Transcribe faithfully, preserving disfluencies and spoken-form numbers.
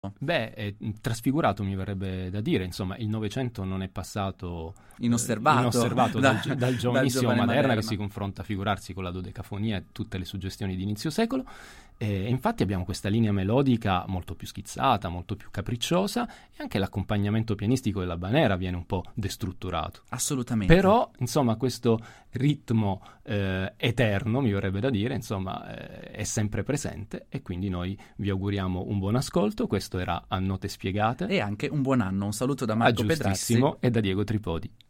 Beh, è trasfigurato, mi verrebbe da dire, insomma, il Novecento non è passato inosservato, eh, inosservato da, dal, dal giovanissimo dal Maderna, Maderna che si confronta, figurarsi, con la dodecafonia e tutte le suggestioni di inizio secolo. E infatti abbiamo questa linea melodica molto più schizzata, molto più capricciosa, e anche l'accompagnamento pianistico della Banera viene un po' destrutturato. Assolutamente. Però, insomma, questo ritmo eh, eterno, mi verrebbe da dire, insomma, eh, è sempre presente, e quindi noi vi auguriamo un buon ascolto. Questo era A Note Spiegate. E anche un buon anno. Un saluto da Marco a Pedrazzi Giustissimo e da Diego Tripodi.